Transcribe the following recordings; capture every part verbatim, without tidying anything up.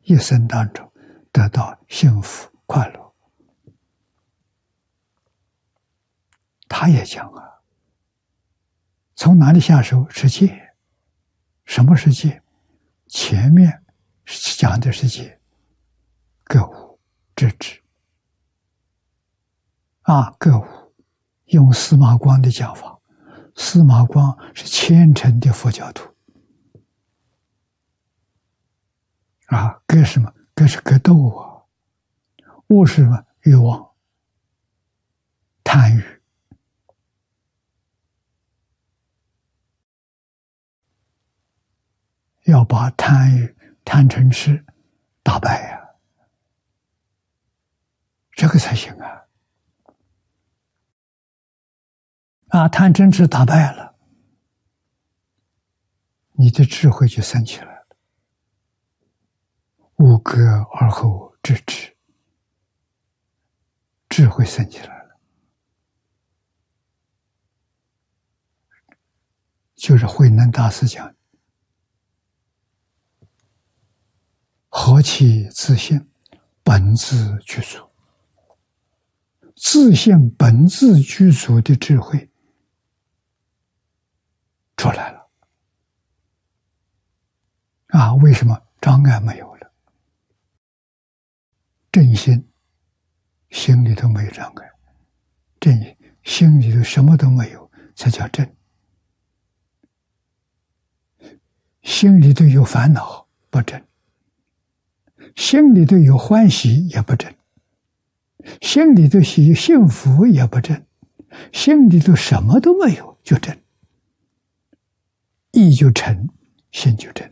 一生当中得到幸福快乐。他也讲啊，从哪里下手？是戒。什么是戒？前面讲的是戒，格物致知啊，格物。用司马光的讲法，司马光是虔诚的佛教徒啊。格什么？格是格斗啊。物是什么？欲望、贪欲。要把贪欲、贪嗔痴打败呀、啊，这个才行啊！啊，贪嗔痴打败了，你的智慧就升起来了。物格而后知之，智慧升起来了，就是慧能大师讲。何其自性，本自具足。自性本自具足的智慧出来了啊！为什么障碍没有了？正心，心里头没有障碍，正心里头什么都没有，才叫正。心里头有烦恼，不正。心里头有欢喜也不正，心里头有幸福也不正，心里头什么都没有就正，意就成，心就正。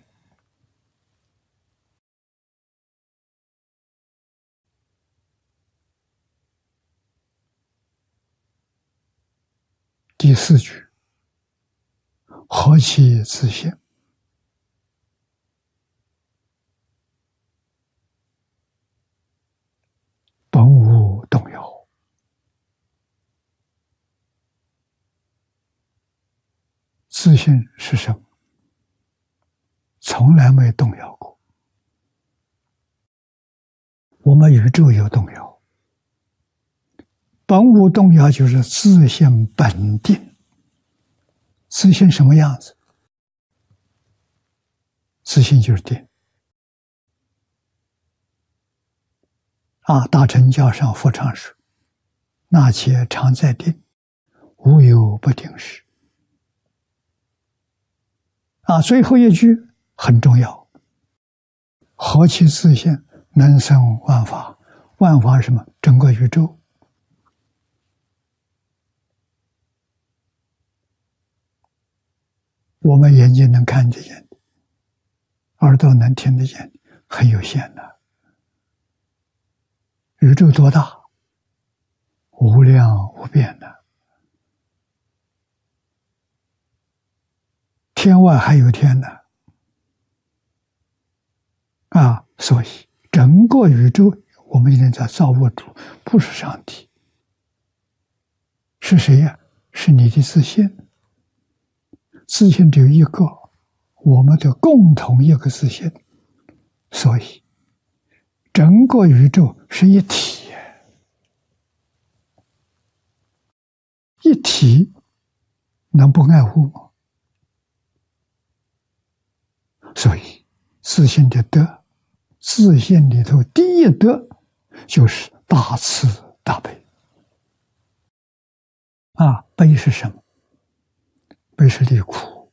第四句，何其自性。本无动摇。自性是什么？从来没动摇过。我们宇宙有动摇，本无动摇就是自性本定。自性什么样子？自性就是定。啊，大乘教上佛常说：“那且常在定，无有不定时。”啊，最后一句很重要：“何其自性，能生万法。”万法是什么？整个宇宙。我们眼睛能看得见的，耳朵能听得见的，很有限的。宇宙多大？无量无边的。天外还有天呢。啊，所以整个宇宙，我们今天叫造物主，不是上帝，是谁呀？是你的自信。自信只有一个，我们的共同一个自信，所以整个宇宙是一体。一体能不爱护吗？所以自信的德，自信里头第一德就是大慈大悲。啊，悲是什么？悲是离苦。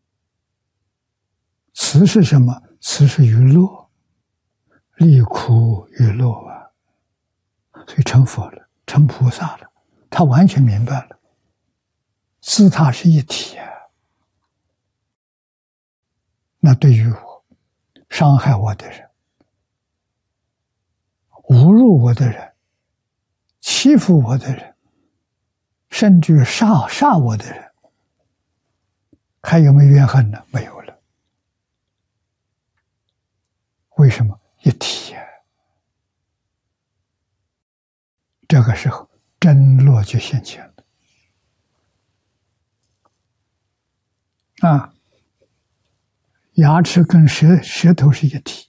慈是什么？慈是娱乐，离苦娱乐啊。所以成佛了，成菩萨了，他完全明白了，自他是一体啊。那对于我伤害我的人，侮辱我的人，欺负我的人，甚至杀杀我的人，还有没有怨恨呢？没有了。为什么？一体啊。这个时候真乐就现前了啊！牙齿跟舌舌头是一体，